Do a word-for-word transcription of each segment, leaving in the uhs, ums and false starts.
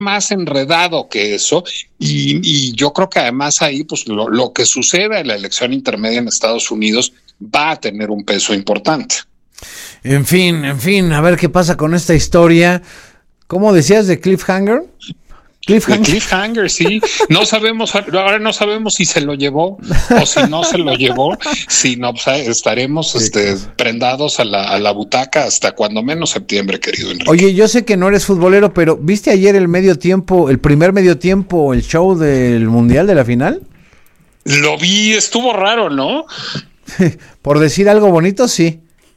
más enredado que eso y, y yo creo que además ahí pues lo, lo que suceda en la elección intermedia en Estados Unidos va a tener un peso importante. En fin, en fin, a ver qué pasa con esta historia. ¿Cómo decías de Cliffhanger? Cliffhanger. Cliffhanger, sí. No sabemos, ahora no sabemos si se lo llevó o si no se lo llevó. Si no, pues, estaremos este, prendados a la, a la butaca hasta cuando menos septiembre, querido Enrique. Oye, yo sé que no eres futbolero, pero ¿viste ayer el medio tiempo, el primer medio tiempo, el show del Mundial de la final? Lo vi, estuvo raro, ¿no? Por decir algo bonito, sí.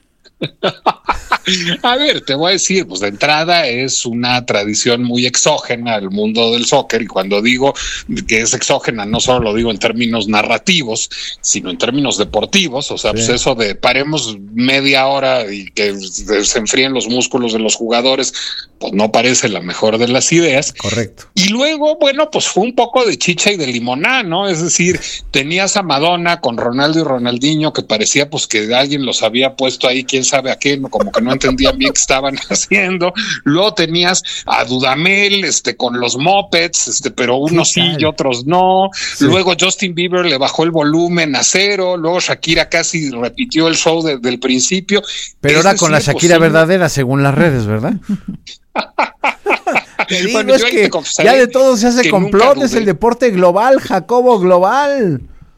A ver, te voy a decir, pues de entrada es una tradición muy exógena al mundo del soccer, y cuando digo que es exógena no solo lo digo en términos narrativos, sino en términos deportivos, o sea, sí. Pues eso de paremos media hora y que se enfríen los músculos de los jugadores, pues no parece la mejor de las ideas. Correcto. Y luego, bueno, pues fue un poco de chicha y de limoná, ¿no? Es decir, tenías a Madonna con Ronaldo y Ronaldinho, que parecía pues que alguien los había puesto ahí, quién sabe a qué, como que no entendían bien qué estaban haciendo. Luego tenías a Dudamel este, con los mopeds, este, pero unos sí y otros no. Sí. Luego Justin Bieber le bajó el volumen a cero. Luego Shakira casi repitió el show de, del principio. Pero es ahora decir, con la Shakira pues, verdadera, según las redes, ¿verdad? Te digo, bueno, es que ya de todo se hace complot, es el deporte global, Jacobo, global.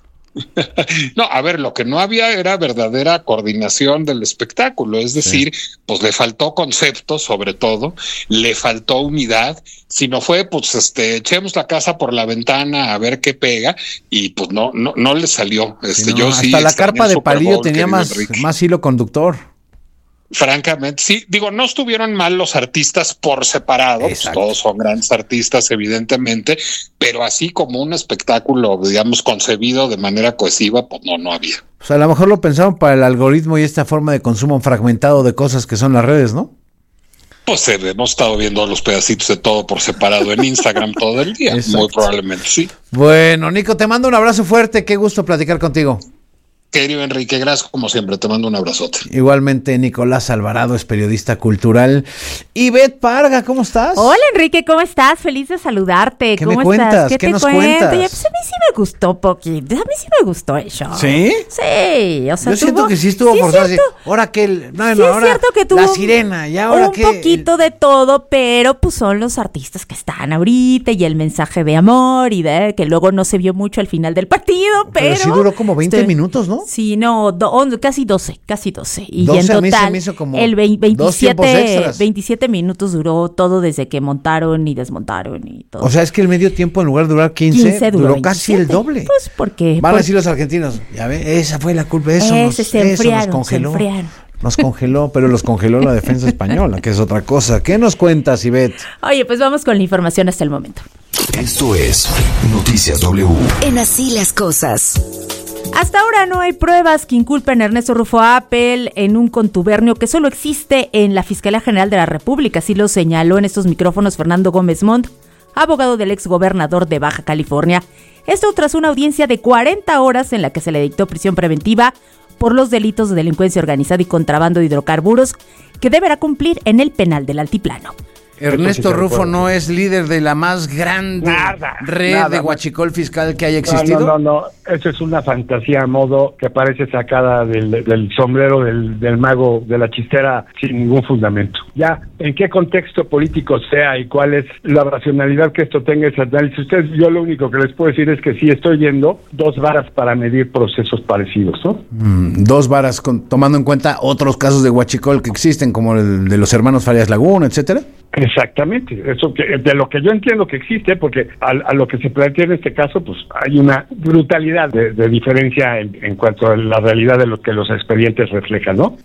No, a ver, lo que no había era verdadera coordinación del espectáculo, es decir, sí. Pues le faltó concepto, sobre todo, le faltó unidad, si no fue, pues este, echemos la casa por la ventana a ver qué pega, y pues no, no, no le salió. Este, sí, no, yo hasta sí la carpa de palillo tenía más, más hilo conductor. Francamente, sí, digo, no estuvieron mal los artistas por separado, pues todos son grandes artistas, evidentemente, pero así como un espectáculo, digamos, concebido de manera cohesiva, pues no, no había. Pues a lo mejor lo pensaron para el algoritmo y esta forma de consumo fragmentado de cosas que son las redes, ¿no? Pues eh, hemos estado viendo los pedacitos de todo por separado en Instagram todo el día, exacto. Muy probablemente sí. Bueno, Nico, te mando un abrazo fuerte, qué gusto platicar contigo. Querido Enrique, gracias como siempre, te mando un abrazote. Igualmente, Nicolás Alvarado es periodista cultural. Ivette Parga, ¿cómo estás? Hola Enrique, ¿cómo estás? Feliz de saludarte. ¿Qué ¿Cómo me cuentas? estás? ¿Qué, ¿Qué te nos cuento? cuentas? Ya, pues a mí sí me gustó poquito, a mí sí me gustó el show. ¿Sí? Sí, o sea, yo siento tuvo, que sí estuvo sí forzado. Ahora que el, no, sí no, es ahora cierto que tuvo la sirena, y ahora un que poquito el... de todo, pero pues son los artistas que están ahorita y el mensaje de amor y de que luego no se vio mucho al final del partido, pero, pero sí duró como veinte este, minutos, ¿no? Sí, no, do, casi doce, casi doce. Y doce, en total, a mí se me hizo como el veintisiete, dos veintisiete minutos duró todo desde que montaron y desmontaron y todo. O sea, es que el medio tiempo en lugar de durar quince, quince duró, duró casi el doble. Pues porque... Van por... a decir los argentinos, ya ve, esa fue la culpa, eso, Ese, nos, se eso nos congeló. Se enfriaron. Nos congeló, pero los congeló la defensa española, que es otra cosa. ¿Qué nos cuentas, Ivette? Oye, pues vamos con la información hasta el momento. Esto es Noticias W. En Así las Cosas. Hasta ahora no hay pruebas que inculpen a Ernesto Rufo Appel en un contubernio que solo existe en la Fiscalía General de la República, así lo señaló en estos micrófonos Fernando Gómez Montt, abogado del exgobernador de Baja California. Esto tras una audiencia de cuarenta horas en la que se le dictó prisión preventiva por los delitos de delincuencia organizada y contrabando de hidrocarburos que deberá cumplir en el penal del Altiplano. Ernesto Rufo no es líder de la más grande nada, red nada, de huachicol fiscal que haya existido. No, no, no, no, eso es una fantasía a modo que parece sacada del, del sombrero del, del mago de la chistera sin ningún fundamento. Ya, en qué contexto político sea y cuál es la racionalidad que esto tenga ese análisis. Ustedes, yo lo único que les puedo decir es que sí estoy viendo dos varas para medir procesos parecidos, ¿no? Mm, dos varas, con, tomando en cuenta otros casos de huachicol que existen, como el de los hermanos Farias Laguna, etcétera. Exactamente, eso que de lo que yo entiendo que existe, porque a, a lo que se plantea en este caso, pues hay una brutalidad de, de diferencia en, en cuanto a la realidad de lo que los expedientes reflejan, ¿no?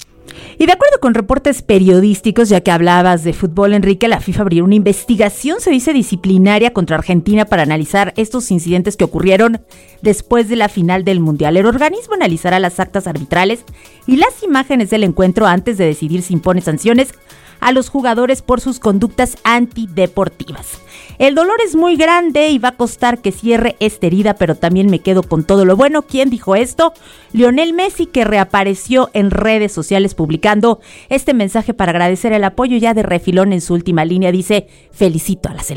Y de acuerdo con reportes periodísticos, ya que hablabas de fútbol, Enrique, la FIFA abrió una investigación, se dice disciplinaria, contra Argentina para analizar estos incidentes que ocurrieron después de la final del Mundial. El organismo analizará las actas arbitrales y las imágenes del encuentro antes de decidir si impone sanciones a los jugadores por sus conductas antideportivas. El dolor es muy grande y va a costar que cierre esta herida, pero también me quedo con todo lo bueno. ¿Quién dijo esto? Lionel Messi, que reapareció en redes sociales publicando este mensaje para agradecer el apoyo ya de refilón en su última línea. Dice: felicito a la selección.